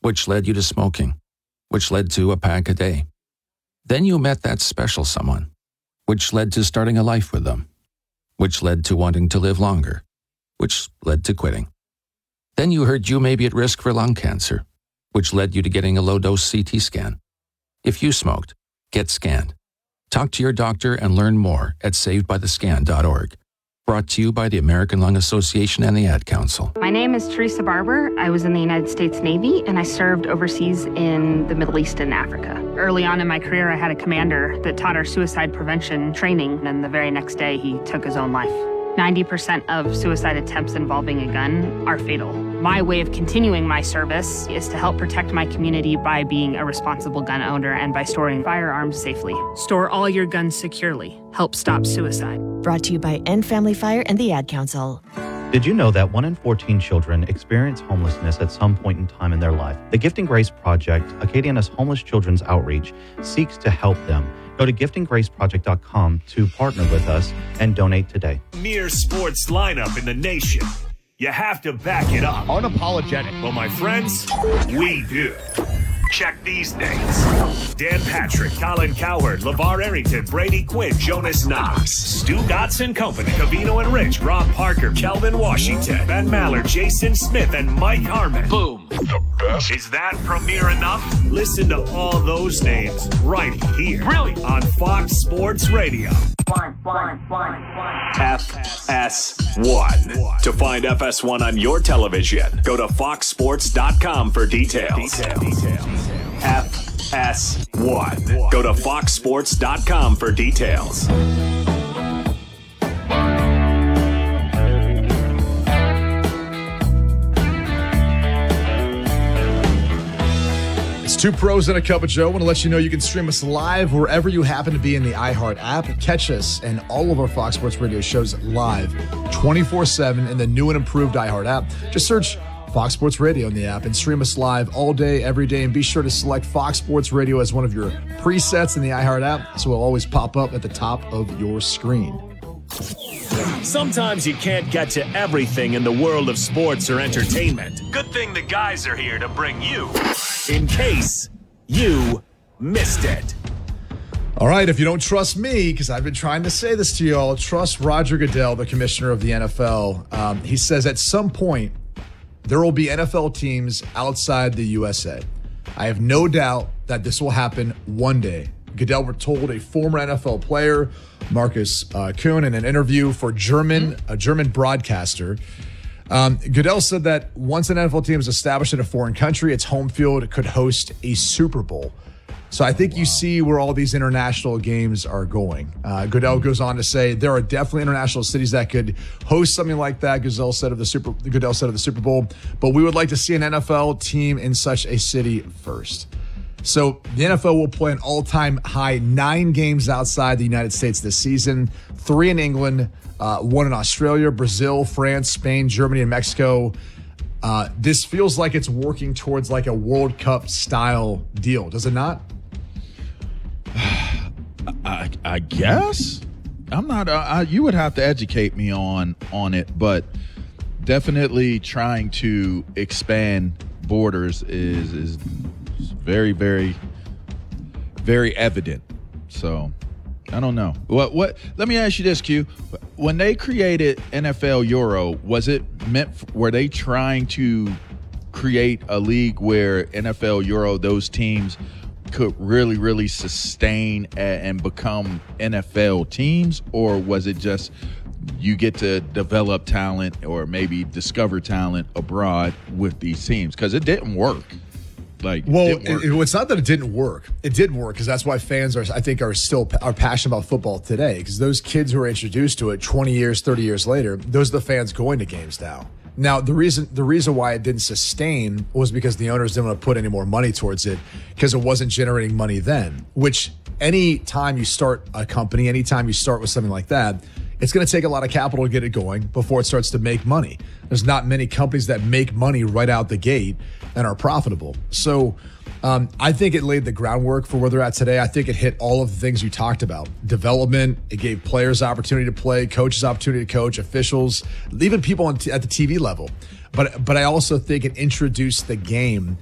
which led you to smoking, which led to a pack a day. Then you met that special someone, which led to starting a life with them, which led to wanting to live longer, which led to quitting. Then you heard you may be at risk for lung cancer, which led you to getting a low-dose CT scan. If you smoked, get scanned. Talk to your doctor and learn more at savedbythescan.org. Brought to you by the American Lung Association and the Ad Council. My name is Teresa Barber. I was in the United States Navy, and I served overseas in the Middle East and Africa. Early on in my career, I had a commander that taught our suicide prevention training, and the very next day, he took his own life. 90% of suicide attempts involving a gun are fatal. My way of continuing my service is to help protect my community by being a responsible gun owner and by storing firearms safely. Store all your guns securely. Help stop suicide. Brought to you by End Family Fire and the Ad Council. Did you know that 1 in 14 children experience homelessness at some point in time in their life? The Gifting Grace Project, Acadiana's homeless children's outreach, seeks to help them. Go to giftinggraceproject.com to partner with us and donate today. Premier sports lineup in the nation. You have to back it up. Unapologetic. Well, my friends, we do. Check these names: Dan Patrick, Colin Cowherd, LeVar Arrington, Brady Quinn, Jonas Knox, Stu Gotts and Company, Covino and Rich, Rob Parker, Kelvin Washington, Ben Maller, Jason Smith, and Mike Harmon. Boom. The best. Is that premier enough? Listen to all those names right here. Brilliant. On Fox Sports Radio. FS1. To find FS1 on your television, go to foxsports.com for details. FS1. Go to foxsports.com for details. It's Two Pros and a Cup of Joe. I want to let you know you can stream us live wherever you happen to be in the iHeart app. Catch us and all of our Fox Sports Radio shows live 24/7 in the new and improved iHeart app. Just search Fox Sports Radio in the app and stream us live all day, every day. And be sure to select Fox Sports Radio as one of your presets in the iHeart app, so it'll always pop up at the top of your screen. Sometimes you can't get to everything in the world of sports or entertainment. Good thing the guys are here to bring you, in case you missed it. All right, if you don't trust me, because I've been trying to say this to you all, trust Roger Goodell, the commissioner of the NFL. He says at some point, there will be NFL teams outside the USA. I have no doubt that this will happen one day. Goodell told a former NFL player, Marcus Kuhn, in an interview for a German broadcaster. Goodell said that once an NFL team is established in a foreign country, its home field could host a Super Bowl. So I think you see where all these international games are going. Goodell goes on to say there are definitely international cities that could host something like that. Goodell said of the Super Bowl, but we would like to see an NFL team in such a city first. So the NFL will play an all-time high 9 games outside the United States this season, 3 in England, 1 in Australia, Brazil, France, Spain, Germany, and Mexico. This feels like it's working towards like a World Cup style deal, does it not? I guess I'm not. You would have to educate me on it, but definitely trying to expand borders is very, very, very evident. So I don't know. What? Let me ask you this, Q. When they created NFL Euro, was it were they trying to create a league where NFL Euro, those teams could really, really sustain and become NFL teams? Or was it just you get to develop talent or maybe discover talent abroad with these teams? Because it didn't work. It's not that it didn't work. It did work because that's why fans are still passionate about football today. Because those kids who are introduced to it 20 years, 30 years later, those are the fans going to games now. Now, the reason why it didn't sustain was because the owners didn't want to put any more money towards it because it wasn't generating money then. Which any time you start a company, anytime you start with something like that, it's going to take a lot of capital to get it going before it starts to make money. There's not many companies that make money right out the gate and are profitable. So I think it laid the groundwork for where they're at today. I think it hit all of the things you talked about. Development, it gave players opportunity to play, coaches opportunity to coach, officials, even people at the TV level. But I also think it introduced the game